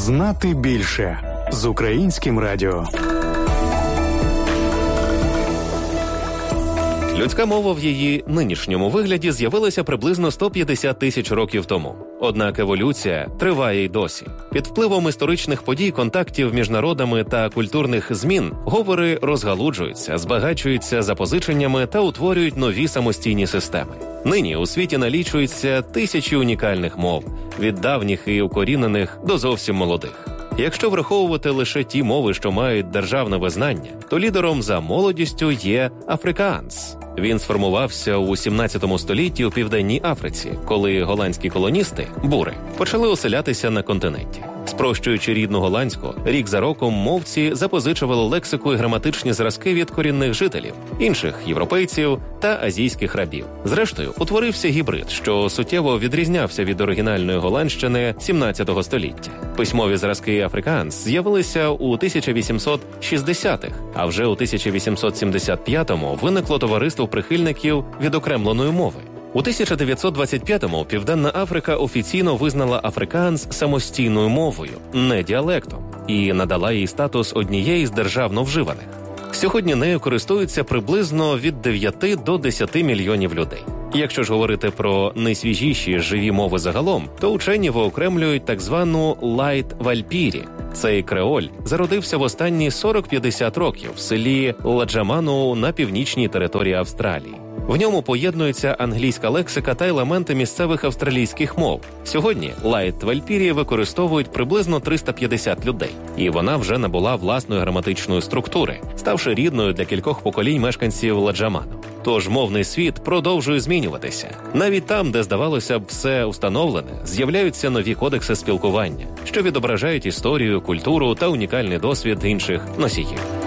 Знати більше з Українським радіо. Людська мова в її нинішньому вигляді з'явилася приблизно 150 тисяч років тому. Однак еволюція триває й досі. Під впливом історичних подій, контактів між народами та культурних змін говори розгалуджуються, збагачуються запозиченнями та утворюють нові самостійні системи. Нині у світі налічується тисячі унікальних мов, від давніх і укорінених до зовсім молодих. Якщо враховувати лише ті мови, що мають державне визнання, то лідером за молодістю є африкаанс. Він сформувався у 17 столітті у Південній Африці, коли голландські колоністи, бури, почали оселятися на континенті. Спрощуючи рідну голландську, рік за роком мовці запозичували лексику і граматичні зразки від корінних жителів, інших європейців та азійських рабів. Зрештою, утворився гібрид, що суттєво відрізнявся від оригінальної голландщини 17 століття. Письмові зразки африкаанс з'явилися у 1860-х, а вже у 1875-му виникло товариство прихильників відокремленої мови. У 1925-му Південна Африка офіційно визнала африкаанс самостійною мовою, не діалектом, і надала їй статус однієї з державно вживаних. Сьогодні нею користуються приблизно від 9 до 10 мільйонів людей. Якщо ж говорити про найсвіжіші живі мови загалом, то учені виокремлюють так звану лайт-вальпірі. Цей креоль зародився в останні 40-50 років в селі Ладжаману на північній території Австралії. В ньому поєднується англійська лексика та елементи місцевих австралійських мов. Сьогодні лайт-вальпірі використовують приблизно 350 людей, і вона вже набула власної граматичної структури, ставши рідною для кількох поколінь мешканців Ладжаману. Тож мовний світ продовжує змінюватися. Навіть там, де, здавалося б, все установлене, з'являються нові кодекси спілкування, що відображають історію, культуру та унікальний досвід інших носіїв.